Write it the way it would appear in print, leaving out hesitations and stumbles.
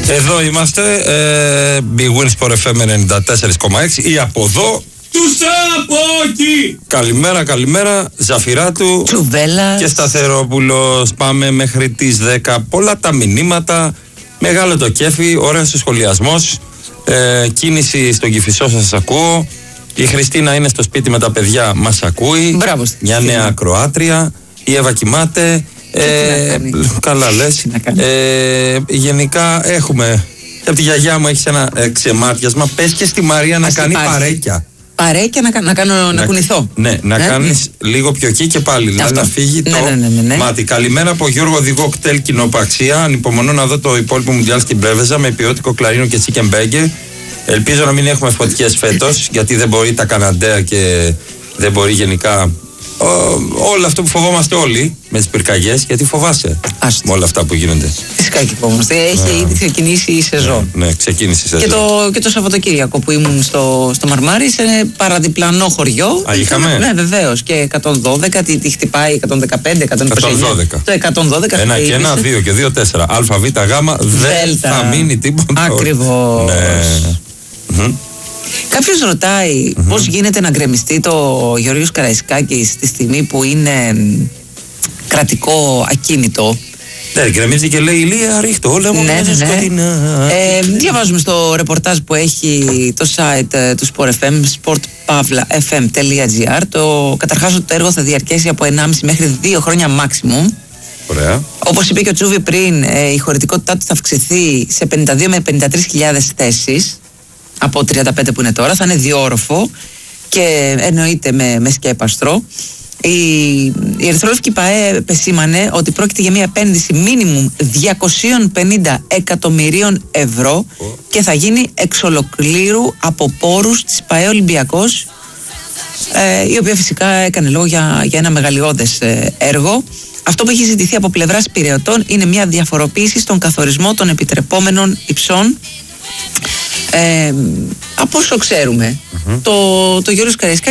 Εδώ είμαστε, Big Win Sport FM 94,6 ή από εδώ. Τους από εκεί! Καλημέρα, Ζαφυράτου Τσουβέλλας και Σταθερόπουλος. Πάμε μέχρι τις 10. Πολλά τα μηνύματα, μεγάλο το κέφι, ωραίος ο σχολιασμός, κίνηση στον Κηφισό σας ακούω. Η Χριστίνα είναι στο σπίτι με τα παιδιά, μας ακούει. Μπράβο. Μια νέα ακροάτρια. Η Εύα κοιμάται. Καλά λες. Γενικά έχουμε. Από τη γιαγιά μου έχεις ένα ξεμάτιασμα. Πες και στη Μαρία να κάνει παρέκια. Παρέκια να κουνηθώ. Ναι, να κάνεις λίγο πιο εκεί και πάλι. Δηλαδή να φύγει το μάτι. Καλημέρα από Γιώργο Οδηγό Κτέλ Κοινοπαξία. Ανυπομονώ να δω το υπόλοιπο Μουντιάλ στην Πρέβεζα με ποιοτικό κλαρίνο και chicken burger. Ελπίζω να μην έχουμε φωτιές φέτος, γιατί δεν μπορεί τα Καναντέα και δεν μπορεί γενικά όλο αυτό που φοβόμαστε όλοι με τις πυρκαγιές, γιατί φοβάσαι με όλα αυτά που γίνονται. Φυσικά και φοβόμαστε. Έχει ήδη ξεκινήσει η σεζόν. Ναι, ξεκίνησε η σεζόν. Και το Σαββατοκύριακο που ήμουν στο Μαρμάρι, σε παραδιπλανό χωριό. Είχαμε. Ναι, βεβαίως. Και 112, τι χτυπάει, 115, 129. 112. Το 112. Ένα και ένα, 2 και 2, 4. ΑΒ, δεν θα μείνει τίποτα. Ακριβώς. Ναι. Κάποιος ρωτάει πώς γίνεται να γκρεμιστεί το Γεώργιος Καραϊσκάκης στη στιγμή που είναι κρατικό ακίνητο. Ναι, γκρεμίζει και λέει Ηλία ρίχτω όλα μου σκοτεινά. Διαβάζουμε στο ρεπορτάζ που έχει το site του Sport FM, sportpavlafm.gr. Καταρχάς ότι το έργο θα διαρκέσει από 1,5 μέχρι 2 χρόνια maximum. Ωραία. Όπως είπε και ο Τσούβι πριν, η χωρητικότητά του θα αυξηθεί σε 52 με 53.000 θέσεις από 35 που είναι τώρα. Θα είναι διόροφο και εννοείται με σκέπαστρο. Η Ερυθρόλευκη ΠΑΕ επεσήμανε ότι πρόκειται για μια επένδυση μίνιμουμ 250 εκατομμυρίων ευρώ και θα γίνει εξ ολοκλήρου από πόρους της ΠΑΕ Ολυμπιακός, η οποία φυσικά έκανε λόγο για ένα μεγαλειώδες έργο. Αυτό που έχει ζητηθεί από πλευράς Πειραιωτών είναι μια διαφοροποίηση στον καθορισμό των επιτρεπόμενων υψών. Από όσο ξέρουμε, το Γιώργος Καραϊσκάκης